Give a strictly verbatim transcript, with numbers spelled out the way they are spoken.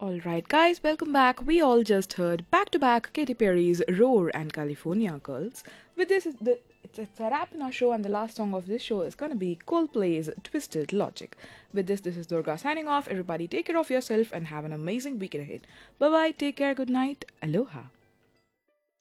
Alright, guys, welcome back. We all just heard back to back Katy Perry's Roar and California Girls. With this, is the, it's, it's a wrap in our show, and the last song of this show is gonna be Coldplay's Twisted Logic. With this, this is Durga signing off. Everybody, take care of yourself and have an amazing weekend ahead. Bye bye, take care, good night, aloha.